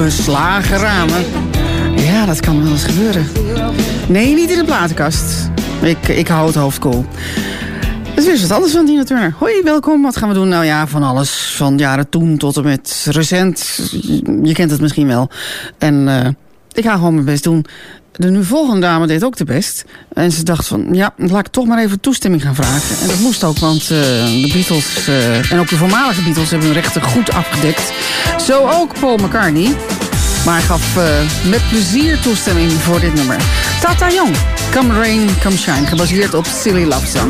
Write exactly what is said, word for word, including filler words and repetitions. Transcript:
beslagen ramen. Ja, dat kan wel eens gebeuren. Nee, niet in de platenkast. Ik, ik hou het hoofd koel. Het is weer wat anders van Tina Turner. Hoi, welkom. Wat gaan we doen? Nou ja, van alles. Van jaren toen tot en met recent. Je kent het misschien wel. En uh, ik ga gewoon mijn best doen. De nu volgende dame deed ook de best. En ze dacht van, ja, laat ik toch maar even toestemming gaan vragen. En dat moest ook, want uh, de Beatles uh, en ook de voormalige Beatles hebben hun rechten goed afgedekt. Zo ook Paul McCartney. Maar hij gaf uh, met plezier toestemming voor dit nummer. Tata Young, Come Rain, Come Shine. Gebaseerd op Silly Love Song.